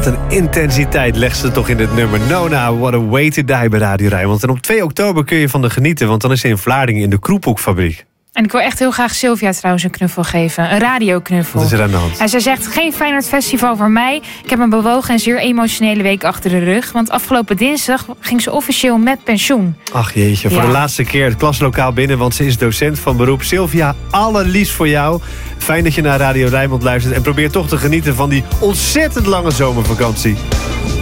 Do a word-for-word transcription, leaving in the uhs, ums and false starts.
Wat een intensiteit legt ze toch in dit nummer. Nona, what a way to die bij Radio Rijnmond. En op twee oktober kun je van de genieten, want dan is ze in Vlaardingen in de Kroephoekfabriek. En ik wil echt heel graag Sylvia trouwens een knuffel geven. Een radioknuffel. Wat is er aan de hand? En zij zegt, geen Feyenoord Festival voor mij. Ik heb een bewogen en zeer emotionele week achter de rug. Want afgelopen dinsdag ging ze officieel met pensioen. Ach jeetje, voor Ja. de laatste keer het klaslokaal binnen, want ze is docent van beroep. Sylvia, allerliefst voor jou. Fijn dat je naar Radio Rijnmond luistert en probeer toch te genieten van die ontzettend lange zomervakantie.